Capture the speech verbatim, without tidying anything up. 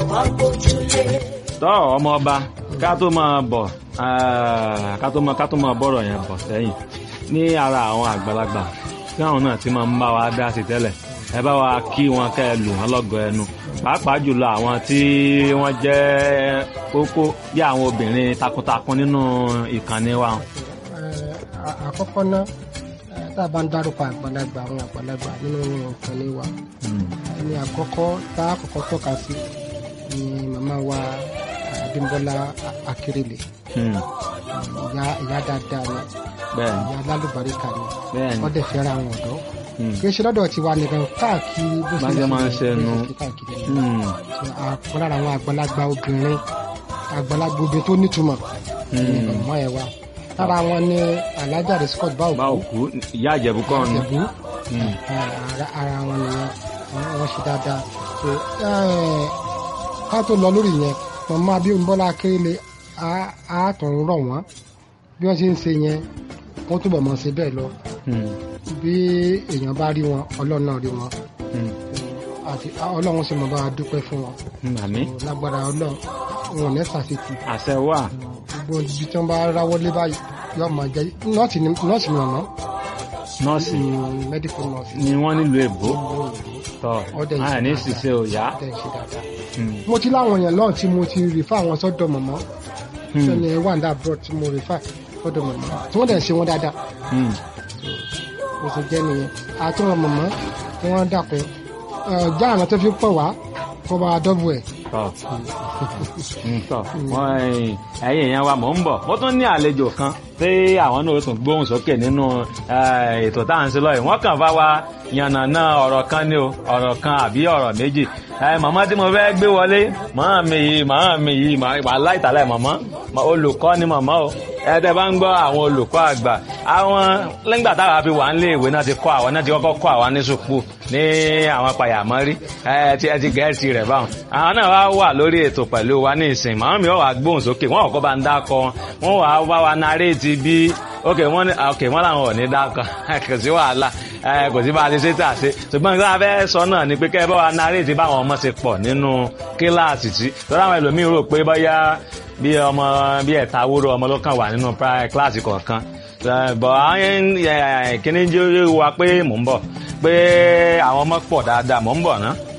tọ́ ọmọ ọba ká tó máa bọ̀ ká tó máa ká tó máa bọ̀rọ̀ yẹn bọ̀ sẹ́yìn ní ara àwọn àgbàlagbà tí àwọn náà ti máa ń bá wa dá sí tẹ́lẹ̀ ẹ bá wa kí wọn kẹ́ ẹ lù wọn lọ́gọ ẹnu pàápàá jùlọ àwọn tí wọ́n jẹ́ kókó bí àwọn obìnrin takuntakun nínú ìkànnì wa. àkọ́kọ́ náà tá a bá ń dárúkọ àgbàlagbà àwọn àgbàlagbà nínú ìkànnì wa ẹni àkọ́kọ́ tá a kọ́kọ́ tọ́ka sí ni màmá wa Abímbọ́lá Akérèlé ìyá ìyá dáadáa ni ìyá lálùbáríkà ni wọ́n dẹ̀ fẹ́ràn àwọn ọ̀dọ́ kì í ṣe lọ́dọ̀ tiwa nìkan káàkiri bó ṣe máa ń ṣe nu káàkiri àpò lára àwọn àgbàlagbà obìnrin àgbàlagbà obìnrin tó nítumọ̀ ní ọmọ ẹ̀ wa lára wọn ní Alhaja Riscot Báòkú ìyá Ìjẹ̀bú kọ́ ni ara wọn nìyẹn wọ́n ṣe dáadáa ká tó lọ lórí yẹn màmá Abímbọ́lá Akérèlé á tún rọ̀ wọ́n bí wọ́n ṣe ń ṣe yẹn wọ́n túbọ̀ mọ̀ ṣe bẹ́ẹ̀ lọ bí èèyàn bá rí wọn Ọlọ́run náà rí wọn àti Ọlọ́run sì mọ̀ bá a dúpẹ́ fún wọn lágbára Ọlọ́run wọn ní ṣàṣetì àṣẹ wà gbogbo ibi tí wọ́n bá ráwọ́ lé báyìí yóò máa jẹ́ nọ́ọ̀sì ni nọ́ọ̀sì ni ọ̀nà nọ́ọ̀sì medical nurse ni wọ́n nílùú èbó tọ́ àní ṣiṣẹ́ òyà. mo ti láwọn èèyàn lọ́ọ̀ tí mo ti rìfà wọn sọ́dọ̀ mọ̀mọ́ sẹ́ni wàǹdà abroad tí mo rìfà sọ́dọ̀ mọ̀mọ́ tí wọ́n dẹ̀ ṣe wọ́n dáadáa mo ti jẹ́ nìyẹn àti wọn mọ̀mọ́ tí wọ́n dàpọ̀ já àná tó fi pọ̀ wá kó bá dọ́bù ẹ̀. ẹ̀yin èèyàn wa mò ń bọ̀ mo tún ní àlejò kan tí àwọn náà tún gbóhùn sókè nínú ètò tá à ń ṣe lọ́yìn wọ́n kàn bá wa yànnàná ọ̀rọ̀ kan ní o ọ̀rọ̀ kan àbí ọ̀rọ̀ méjì màmá tí mo fẹ́ gbé wọlé màmá mi yìí màmá mi yìí wà láìtàlẹ̀ màmá olùkọ́ ni màmá o ẹ̀ẹ́dẹ̀ bá ń gbọ́ àwọn olùkọ́ àgbà àwọn lẹ́gbà táwa fi wà nílé ìwé náà ti kọ́ àwọn náà ti kọ́kọ́ kọ́ àwọn ní sùpù ní àwọn pàyàmọ́rí ẹ ti gẹ̀ẹ́sì rẹ̀ báwọn àwọn náà wá wà lórí ètò pẹ̀lú wa ní ìsìn màmá mi wà gbóhùn sókè wọ́n kọ́ bá ń dákọ wọ́n wà bá wa naréètì bí ok wọ́n ok wọ́n làwọn ò ní dákọ kò sí wàhálà kò sí bá a ti ṣe tà ṣe ṣùgbọ́n nígbà tá a fẹ́ sọ náà ni pé kẹ́ ẹ bá wa naréètì báwọn ọmọ ṣe pọ̀ nínú kíláàsì tí tọ́lá àwọn ẹlòmíín rò pé bóyá bí ọmọ bí ẹ̀ta wúrò ọmọ ló kàn wà nínú kíláàsì kọ̀ọ̀kan bọ̀ àwọn kíní jẹ́ wa pé mò ń bọ̀ pé àwọn ọmọ pọ̀ dáadáa mò ń bọ̀ ná.